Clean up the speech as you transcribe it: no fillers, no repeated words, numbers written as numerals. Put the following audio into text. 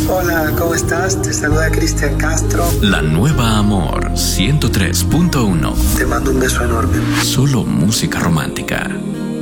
Hola, ¿cómo estás? Te saluda Cristian Castro. La Nueva Amor 103.1. Te mando un beso enorme. Solo música romántica.